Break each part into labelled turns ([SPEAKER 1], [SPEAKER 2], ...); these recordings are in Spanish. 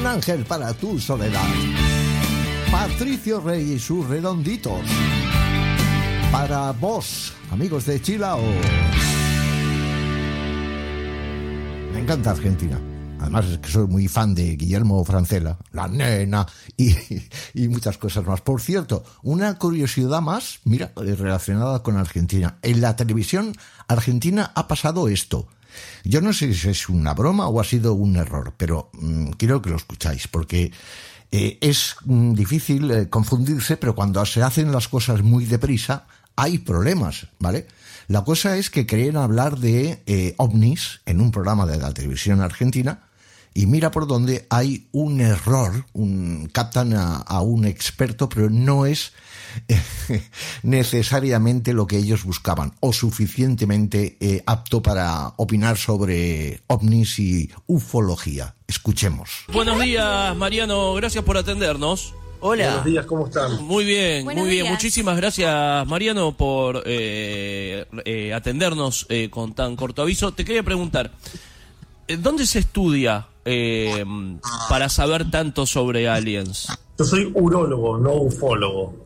[SPEAKER 1] ángel para tu soledad. Patricio Rey y sus redonditos. Para vos, amigos de Chilao. Me encanta Argentina. Además es que soy muy fan de Guillermo Francella, La Nena y muchas cosas más. Por cierto, una curiosidad más, mira, relacionada con Argentina. En la televisión argentina ha pasado esto. Yo no sé si es una broma o ha sido un error, pero quiero que lo escucháis, porque es difícil confundirse, pero cuando se hacen las cosas muy deprisa hay problemas, ¿vale? La cosa es que querían hablar de ovnis en un programa de la televisión argentina y mira por dónde hay un error, captan a un experto, pero no es necesariamente lo que ellos buscaban o suficientemente apto para opinar sobre ovnis y ufología. Escuchemos.
[SPEAKER 2] Buenos días, Mariano, gracias por atendernos.
[SPEAKER 3] Hola.
[SPEAKER 4] Buenos días, ¿cómo están?
[SPEAKER 2] Muy bien,
[SPEAKER 3] Buenos
[SPEAKER 2] muy bien.
[SPEAKER 3] días.
[SPEAKER 2] Muchísimas gracias, Mariano, por atendernos con tan corto aviso. Te quería preguntar, ¿dónde se estudia para saber tanto sobre aliens?
[SPEAKER 4] Yo soy urólogo, no ufólogo.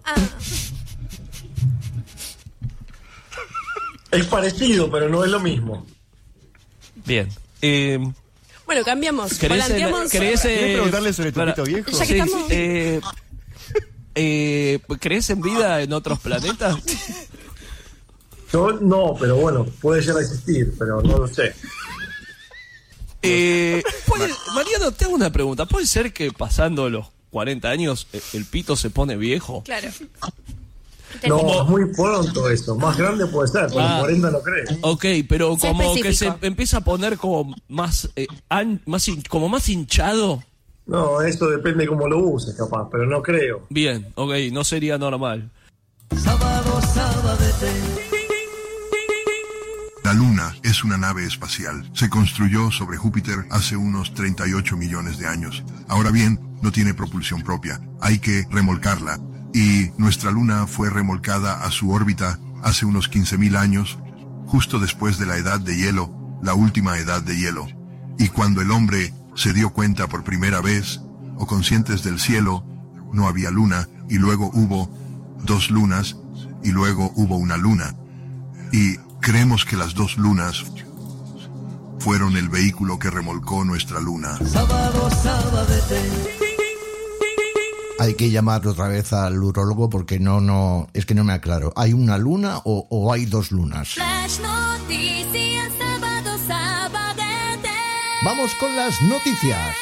[SPEAKER 4] Es parecido, pero no es lo mismo.
[SPEAKER 2] Bien.
[SPEAKER 3] Bueno, cambiamos.
[SPEAKER 2] ¿Querés
[SPEAKER 5] preguntarle sobre tu pito viejo?
[SPEAKER 3] Ya que estamos.
[SPEAKER 2] ¿Crees en vida en otros planetas?
[SPEAKER 4] Yo no, pero bueno, puede llegar a existir, pero no lo sé.
[SPEAKER 2] Mariano, te hago una pregunta. ¿Puede ser que pasando los 40 años el pito se pone viejo?
[SPEAKER 3] Claro.
[SPEAKER 4] No, es muy pronto eso. Más grande puede ser, pero 40 no creo.
[SPEAKER 2] Ok, pero
[SPEAKER 3] Sé
[SPEAKER 2] como
[SPEAKER 3] específico.
[SPEAKER 2] que se empieza a poner como más hinchado.
[SPEAKER 4] No, eso depende cómo lo uses, capaz, pero no creo.
[SPEAKER 2] Bien, ok, no sería normal.
[SPEAKER 6] La Luna es una nave espacial. Se construyó sobre Júpiter hace unos 38 millones de años. Ahora bien, no tiene propulsión propia. Hay que remolcarla. Y nuestra Luna fue remolcada a su órbita hace unos 15.000 años, justo después de la edad de hielo, la última edad de hielo. Y cuando el hombre se dio cuenta por primera vez, o conscientes del cielo, no había luna, y luego hubo 2 lunas, y luego hubo una luna. Y creemos que las 2 lunas fueron el vehículo que remolcó nuestra luna.
[SPEAKER 1] Hay que llamar otra vez al urólogo porque es que no me aclaro. ¿Hay una luna o hay 2 lunas?
[SPEAKER 7] Flash Noticias, sábado, sabadete.
[SPEAKER 1] Vamos con las noticias.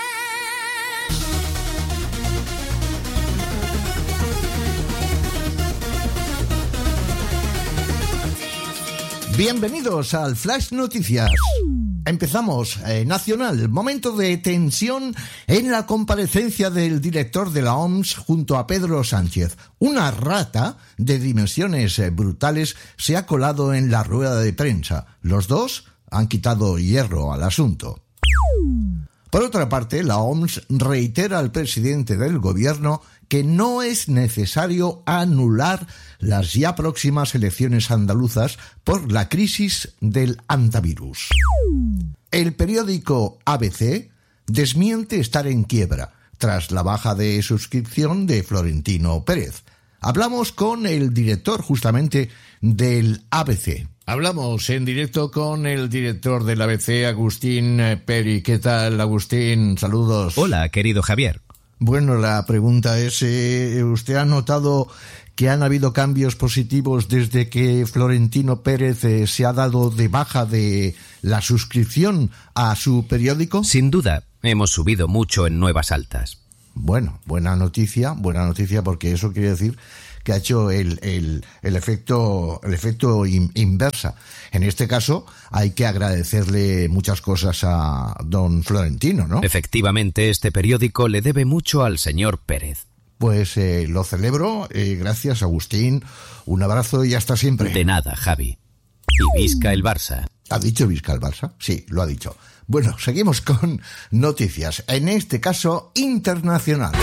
[SPEAKER 1] Bienvenidos al Flash Noticias. Empezamos. Nacional, momento de tensión en la comparecencia del director de la OMS junto a Pedro Sánchez. Una rata de dimensiones brutales se ha colado en la rueda de prensa. Los dos han quitado hierro al asunto. Por otra parte, la OMS reitera al presidente del gobierno que no es necesario anular las ya próximas elecciones andaluzas por la crisis del antivirus. El periódico ABC desmiente estar en quiebra tras la baja de suscripción de Florentino Pérez. Hablamos con el director justamente del ABC. Hablamos en directo con el director del ABC, Agustín Peri. ¿Qué tal, Agustín? Saludos.
[SPEAKER 8] Hola, querido Javier.
[SPEAKER 1] Bueno, la pregunta es, ¿usted ha notado que han habido cambios positivos desde que Florentino Pérez se ha dado de baja de la suscripción a su periódico?
[SPEAKER 8] Sin duda, hemos subido mucho en nuevas altas.
[SPEAKER 1] Bueno, buena noticia porque eso quiere decir que ha hecho el efecto inversa. En este caso hay que agradecerle muchas cosas a don Florentino, ¿no?
[SPEAKER 8] Efectivamente, este periódico le debe mucho al señor Pérez.
[SPEAKER 1] Pues lo celebro, gracias Agustín, un abrazo y hasta siempre.
[SPEAKER 8] De nada, Javi. Y visca el Barça.
[SPEAKER 1] ¿Ha dicho visca el Barça? Sí, lo ha dicho. Bueno, seguimos con noticias, en este caso internacional.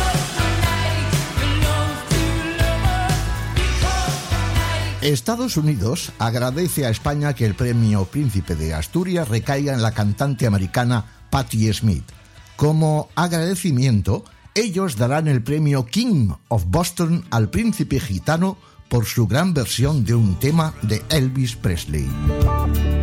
[SPEAKER 1] Estados Unidos agradece a España que el premio Príncipe de Asturias recaiga en la cantante americana Patti Smith. Como agradecimiento, ellos darán el premio King of Boston al príncipe gitano por su gran versión de un tema de Elvis Presley.